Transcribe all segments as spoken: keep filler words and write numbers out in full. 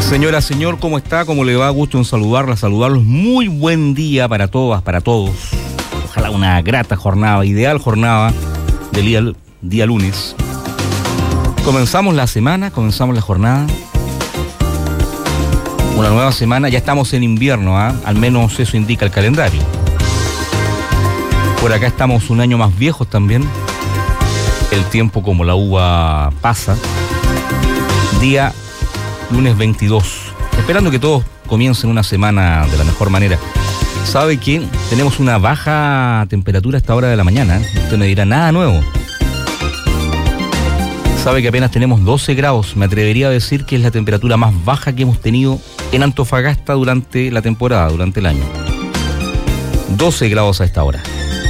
Señora, señor, ¿cómo está? ¿Cómo le va? Gusto en saludarla, saludarlos. Muy buen día para todas, para todos. Ojalá una grata jornada, ideal jornada del día, día lunes. Comenzamos la semana, comenzamos la jornada. Una nueva semana, ya estamos en invierno, ¿eh? Al menos eso indica el calendario. Por acá estamos un año más viejos también. El tiempo como la uva pasa. Día lunes veintidós. Esperando que todos comiencen una semana de la mejor manera. ¿Sabe que tenemos una baja temperatura a esta hora de la mañana? Usted me dirá, nada nuevo. Sabe que apenas tenemos doce grados. Me atrevería a decir que es la temperatura más baja que hemos tenido en Antofagasta durante la temporada, durante el año. doce grados a esta hora.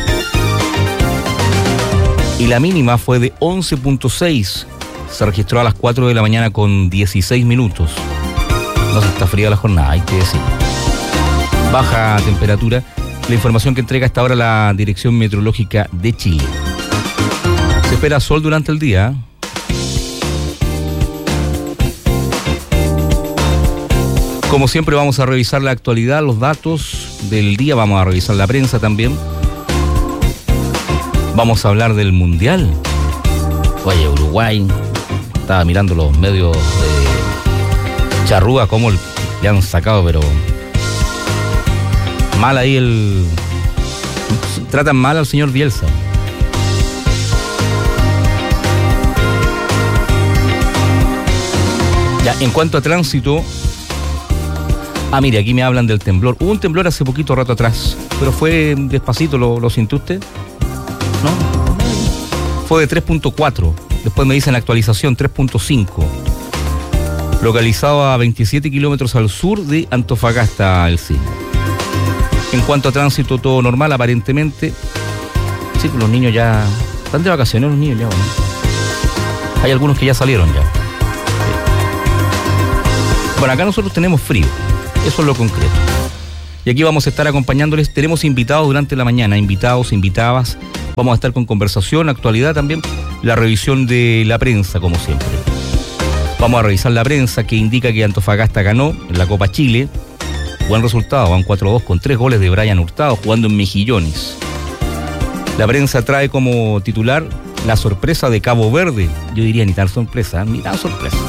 Y la mínima fue de once punto seis. Se registró a las cuatro de la mañana con dieciséis minutos. No se está fría la jornada, hay que decir. Baja temperatura. La información que entrega hasta ahora la Dirección Meteorológica de Chile. Se espera sol durante el día. Como siempre vamos a revisar la actualidad, los datos del día. Vamos a revisar la prensa también. Vamos a hablar del Mundial. Oye, Uruguay... Estaba mirando los medios de Charrúa, cómo le han sacado, pero mal ahí el... Tratan mal al señor Bielsa. Ya, en cuanto a tránsito... Ah, mire, aquí me hablan del temblor. Hubo un temblor hace poquito rato atrás, pero fue despacito, ¿lo, lo sintió usted? ¿No? Fue de tres punto cuatro. Después me dicen la actualización, tres punto cinco. Localizado a veintisiete kilómetros al sur de Antofagasta, el sismo. En cuanto a tránsito, todo normal, aparentemente. Sí, pues los niños ya... Están de vacaciones los niños ya, ¿no? Hay algunos que ya salieron ya. Sí. Bueno, acá nosotros tenemos frío. Eso es lo concreto. Y aquí vamos a estar acompañándoles. Tenemos invitados durante la mañana, invitados, invitadas. Vamos a estar con conversación, actualidad también, la revisión de la prensa, como siempre. Vamos a revisar la prensa que indica que Antofagasta ganó en la Copa Chile. Buen resultado, van cuatro a dos con tres goles de Brian Hurtado jugando en Mejillones. La prensa trae como titular la sorpresa de Cabo Verde. Yo diría ni tan sorpresa, ni tan sorpresa.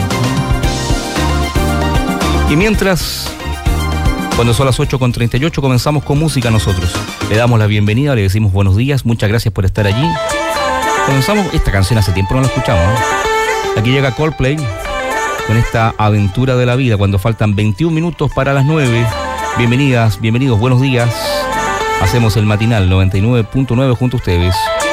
Y mientras... Cuando son las ocho con treinta y ocho comenzamos con música nosotros. Le damos la bienvenida, le decimos buenos días, muchas gracias por estar allí. Comenzamos, esta canción hace tiempo no la escuchamos, ¿no? Aquí llega Coldplay con esta aventura de la vida cuando faltan veintiún minutos para las nueve. Bienvenidas, bienvenidos, buenos días. Hacemos el matinal noventa y nueve punto nueve junto a ustedes.